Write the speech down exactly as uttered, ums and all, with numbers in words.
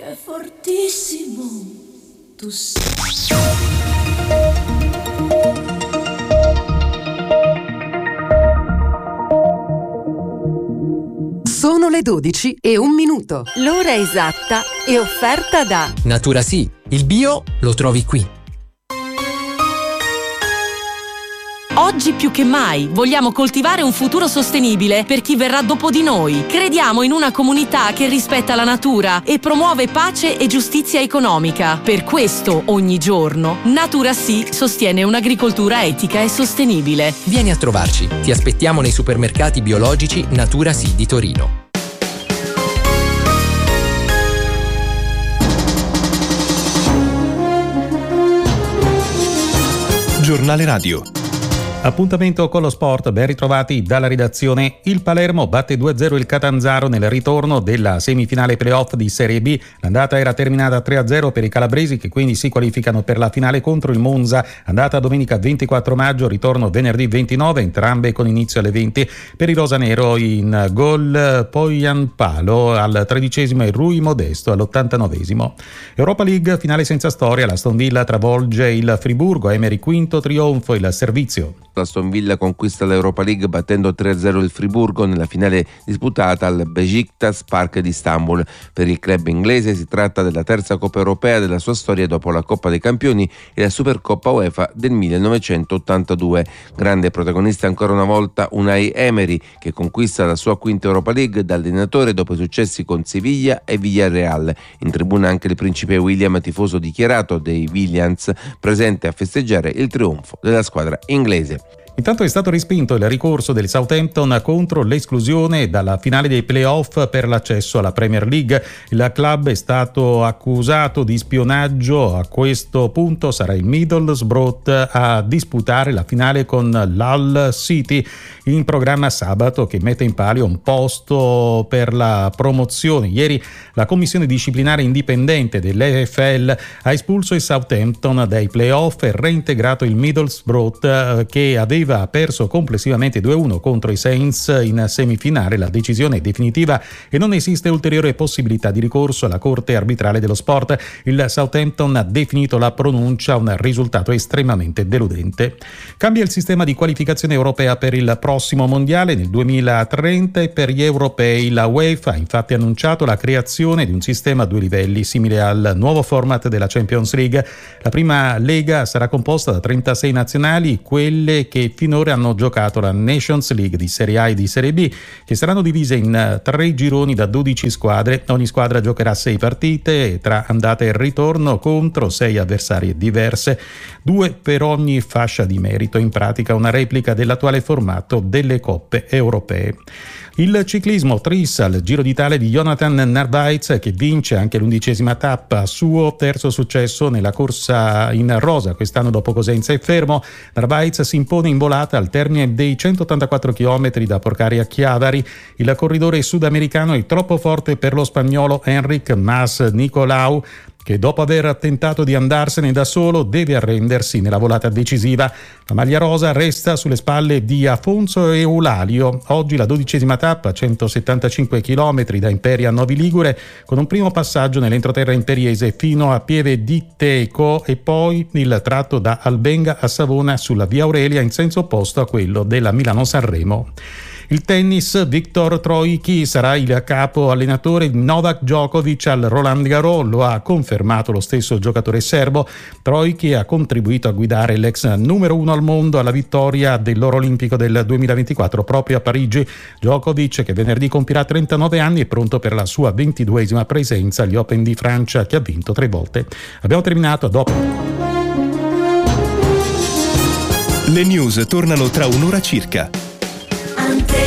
è fortissimo. Tu sei. Sono le dodici e un minuto. L'ora esatta è offerta da Natura Sì, il bio lo trovi qui. Oggi più che mai vogliamo coltivare un futuro sostenibile per chi verrà dopo di noi. Crediamo in una comunità che rispetta la natura e promuove pace e giustizia economica. Per questo, ogni giorno, Natura Sì sostiene un'agricoltura etica e sostenibile. Vieni a trovarci. Ti aspettiamo nei supermercati biologici Natura Sì di Torino. Giornale Radio. Appuntamento con lo sport, ben ritrovati dalla redazione. Il Palermo batte due a zero il Catanzaro nel ritorno della semifinale playoff di Serie B. L'andata era terminata tre a zero per i calabresi, che quindi si qualificano per la finale contro il Monza. Andata domenica ventiquattro maggio, ritorno venerdì ventinove, entrambe con inizio alle venti. Per i rosanero in gol Poyan Palo al tredicesimo e Rui Modesto all'ottantanovesimo. Europa League, finale senza storia, l'Aston Villa travolge il Friburgo, Emery quinto trionfo, il servizio. L'Aston Villa conquista l'Europa League battendo tre a zero il Friburgo nella finale disputata al Beşiktaş Park di Istanbul. Per il club inglese si tratta della terza Coppa Europea della sua storia dopo la Coppa dei Campioni e la Supercoppa UEFA del millenovecentottantadue. Grande protagonista ancora una volta Unai Emery, che conquista la sua quinta Europa League da allenatore dopo i successi con Siviglia e Villarreal. In tribuna anche il principe William, tifoso dichiarato dei Williams, presente a festeggiare il trionfo della squadra inglese. Intanto è stato respinto il ricorso del Southampton contro l'esclusione dalla finale dei playoff per l'accesso alla Premier League. Il club è stato accusato di spionaggio. A questo punto sarà il Middlesbrough a disputare la finale con l'Hull City, in programma sabato, che mette in palio un posto per la promozione. Ieri la commissione disciplinare indipendente dell'E F L ha espulso il Southampton dai playoff e reintegrato il Middlesbrough, che aveva ha perso complessivamente due a uno contro i Saints in semifinale. La decisione è definitiva e non esiste ulteriore possibilità di ricorso alla Corte arbitrale dello sport. Il Southampton ha definito la pronuncia un risultato estremamente deludente. Cambia il sistema di qualificazione europea per il prossimo mondiale nel duemilatrenta e per gli europei. La UEFA ha infatti annunciato la creazione di un sistema a due livelli simile al nuovo format della Champions League. La prima lega sarà composta da trentasei nazionali, quelle che finora hanno giocato la Nations League di Serie A e di Serie B, che saranno divise in tre gironi da dodici squadre. Ogni squadra giocherà sei partite tra andata e ritorno contro sei avversarie diverse, due per ogni fascia di merito, in pratica una replica dell'attuale formato delle coppe europee. Il ciclismo tris al Giro d'Italia di Jonathan Narvaez, che vince anche l'undicesima tappa, suo terzo successo nella corsa in rosa quest'anno dopo Cosenza e Fermo. Narvaez si impone in volata al termine dei centottantaquattro chilometri da Porcari a Chiavari. Il corridore sudamericano è troppo forte per lo spagnolo Enric Mas Nicolau, che dopo aver tentato di andarsene da solo deve arrendersi nella volata decisiva. La maglia rosa resta sulle spalle di Afonso Eulalio. Oggi la dodicesima tappa, centosettantacinque chilometri da Imperia a Novi Ligure, con un primo passaggio nell'entroterra imperiese fino a Pieve di Teco e poi il tratto da Albenga a Savona sulla via Aurelia in senso opposto a quello della Milano-Sanremo. Il tennis, Viktor Troicki sarà il capo allenatore di Novak Djokovic al Roland Garros, lo ha confermato lo stesso giocatore serbo. Troicki ha contribuito a guidare l'ex numero uno al mondo alla vittoria dell'oro olimpico del duemilaventiquattro proprio a Parigi. Djokovic, che venerdì compirà trentanove anni, è pronto per la sua ventiduesima presenza agli Open di Francia, che ha vinto tre volte. Abbiamo terminato, a dopo. Le news tornano tra un'ora circa. Ante